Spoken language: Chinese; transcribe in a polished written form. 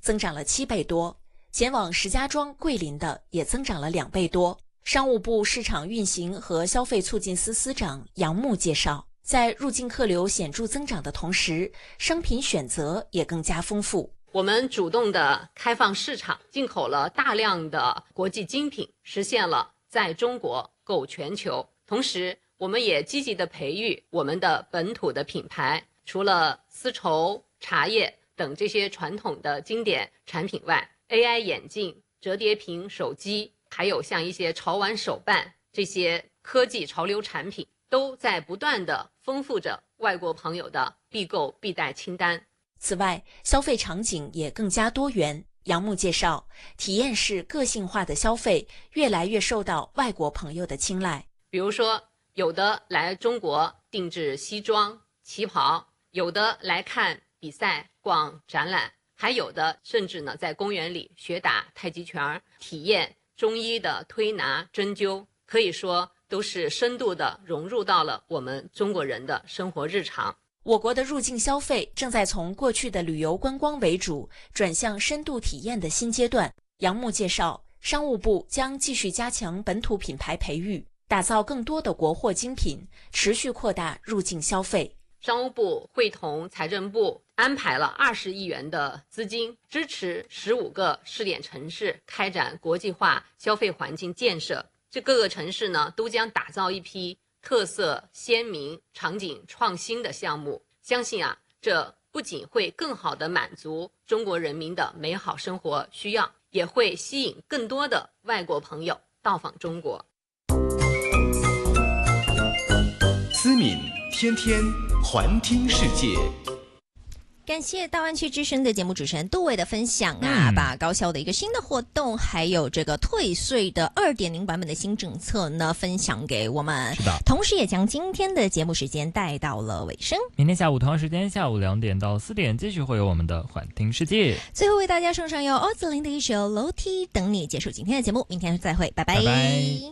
增长了7倍多，前往石家庄、桂林的也增长了2倍多。商务部市场运行和消费促进司司长杨牧介绍，在入境客流显著增长的同时，商品选择也更加丰富。 我们主动的开放市场，进口了大量的国际精品，实现了在中国购全球。同时，我们也积极的培育我们的本土的品牌，除了丝绸、茶叶等这些传统的经典产品外， AI 眼镜、折叠屏手机，还有像一些潮玩手办，这些科技潮流产品都在不断地丰富着外国朋友的必购必带清单。 此外，消费场景也更加多元。杨牧介绍，体验式个性化的消费越来越受到外国朋友的青睐。 比如说，有的来中国定制西装、旗袍，有的来看比赛、逛展览，还有的甚至呢在公园里学打太极拳，体验中医的推拿针灸，可以说都是深度的融入到了我们中国人的生活日常。 我国的入境消费正在从过去的旅游观光为主，转向深度体验的新阶段。杨牧介绍，商务部将继续加强本土品牌培育，打造更多的国货精品，持续扩大入境消费。 商务部会同财政部安排了20亿元的资金，支持15个试点城市开展国际化消费环境建设。这各个城市呢，都将打造一批特色鲜明、场景创新的项目。相信这不仅会更好地满足中国人民的美好生活需要，也会吸引更多的外国朋友到访中国。 思敏天天环听世界。 感谢大湾区之声的节目主持人杜伟的分享把高校的一个新的活动，还有这个退税的2.0版本的新政策呢，分享给我们。 是的， 同时也将今天的节目时间带到了尾声。 明天下午同样时间，下午2点到4点，继续会有我们的环听世界。 最后为大家送上由欧子林的一首《楼梯等你》，结束今天的节目，明天再会，拜拜。 拜拜。